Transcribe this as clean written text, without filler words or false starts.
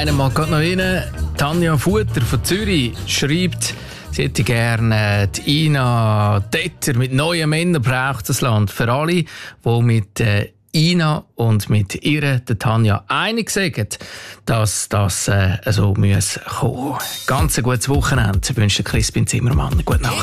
Einen mag gerade noch rein. Tanja Futter von Zürich schreibt, sie hätte gerne die Ina Detter mit neuen Männern braucht das Land. Für alle, die mit Ina und mit ihr, der Tanja, einig sind, dass das so kommen muss. Ganz ein gutes Wochenende wünscht Crispin Zimmermann. Gute Nacht.